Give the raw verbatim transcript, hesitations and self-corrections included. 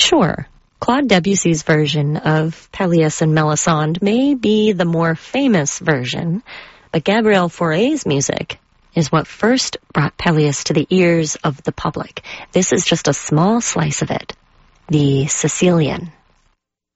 Sure, Claude Debussy's version of Pelléas and Melisande may be the more famous version, but Gabriel Fauré's music is what first brought Pelléas to the ears of the public. This is just a small slice of it, the Sicilian.